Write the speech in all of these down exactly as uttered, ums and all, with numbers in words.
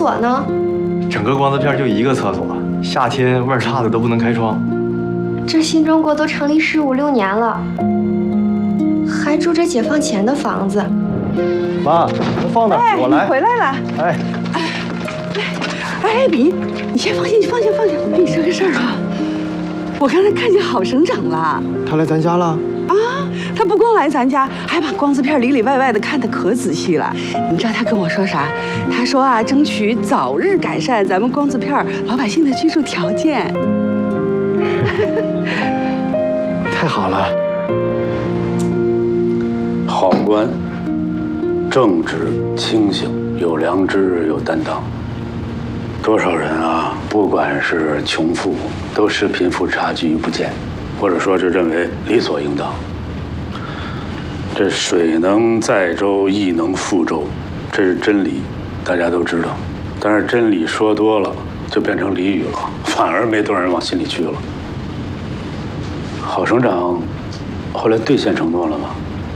所呢？ 整个光字片就一个厕所，夏天味儿差的都不能开窗。 这新中国都成立十五六年了，还住着解放前的房子。 妈，能放哪？ 哎、 我来。 你回来了。 哎， 哎，哎，比，你先放心，你放心，放心。跟你说个事儿啊，我刚才看见郝省长了。 他来咱家了。 啊，他不光来咱家，还把光字片里里外外的看得可仔细了。你知道他跟我说啥？他说啊，争取早日改善咱们光字片老百姓的居住条件。 太好了。 好官，正直清醒，有良知，有担当。多少人啊，不管是穷富，都视贫富差距于不见，或者说是认为理所应当。这水能载舟，亦能覆舟，这是真理，大家都知道。但是真理说多了，就变成俚语了，反而没多少人往心里去了。郝省长后来兑现承诺了吗？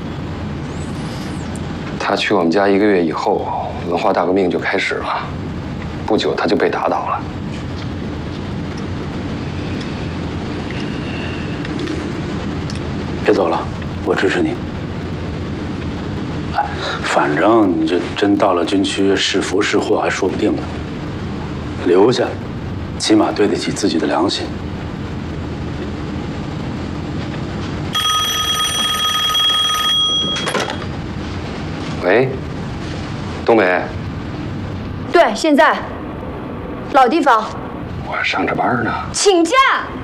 他去我们家一个月以后，文化大革命就开始了，不久他就被打倒了。 别走了，我支持你。哎，反正你这真到了军区是福是祸还说不定呢。留下，起码对得起自己的良心。 喂，冬梅。 对，现在。老地方。 我上着班呢。 请假。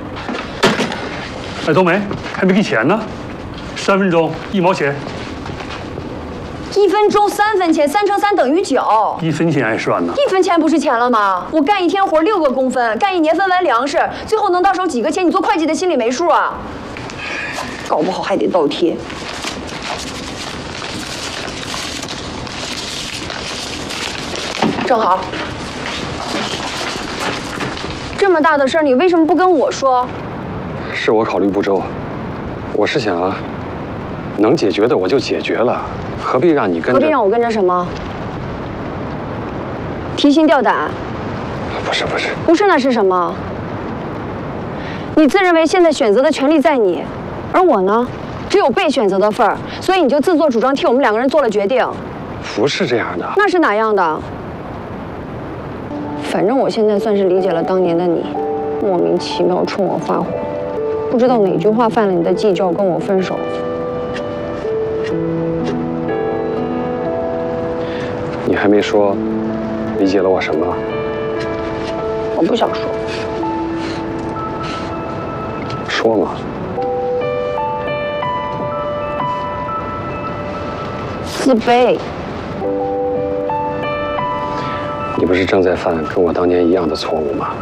哎，冬梅，还没给钱呢，三分钟一毛钱。 一分钟三分钱，三乘三等于九。 一分钱还算呢？ 一分钱不是钱了吗？我干一天活六个工分，干一年分完粮食，最后能到手几个钱？你做会计的心里没数啊？搞不好还得倒贴。正好，这么大的事儿，你为什么不跟我说？ 是我考虑不周，我是想啊，能解决的我就解决了，何必让你跟着？ 何必让我跟着什么？提心吊胆？ 不是不是不是，那是什么？你自认为现在选择的权利在你，而我呢，只有被选择的份儿，所以你就自作主张替我们两个人做了决定。 不是这样的。 那是哪样的？反正我现在算是理解了当年的你，莫名其妙冲我发火，不知道哪句话犯了你的忌就要跟我分手。 你还没说理解了我什么？ 我不想说。 说嘛。 自卑。 你不是正在犯跟我当年一样的错误吗？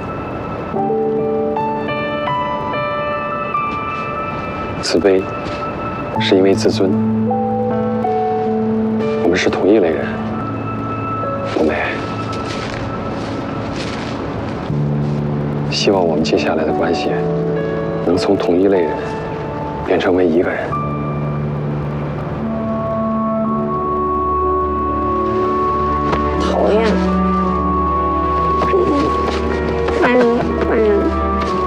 自卑是因为自尊。我们是同一类人，冬梅。希望我们接下来的关系能从同一类人变成为一个人。